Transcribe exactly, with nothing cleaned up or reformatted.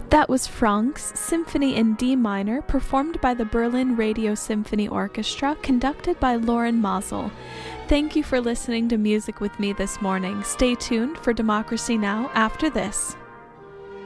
That was Franck's Symphony in D minor, performed by the Berlin Radio Symphony Orchestra, conducted by Loren Mazel. Thank you for listening to music with me this morning. Stay tuned for Democracy Now! After this.